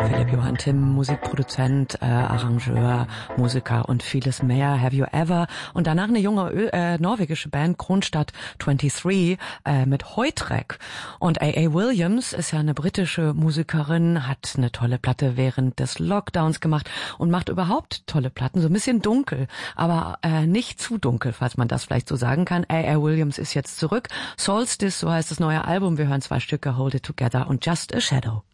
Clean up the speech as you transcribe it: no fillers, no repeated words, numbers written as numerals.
Philipp Johann Timm, Musikproduzent, Arrangeur, Musiker und vieles mehr. Have You Ever? Und danach eine junge norwegische Band, Kronstadt 23, mit Heutrek. Und A.A. Williams ist ja eine britische Musikerin, hat eine tolle Platte während des Lockdowns gemacht und macht überhaupt tolle Platten, so ein bisschen dunkel, aber nicht zu dunkel, falls man das vielleicht so sagen kann. A.A. Williams ist jetzt zurück. Solstice, so heißt das neue Album. Wir hören 2 Stücke, Hold It Together und Just a Shadow.